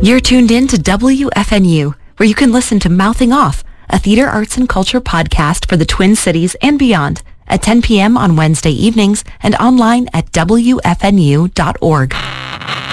You're tuned in to WFNU, where you can listen to Mouthing Off, a theater, arts, and culture podcast for the Twin Cities and beyond, at 10 p.m. on Wednesday evenings and online at WFNU.org.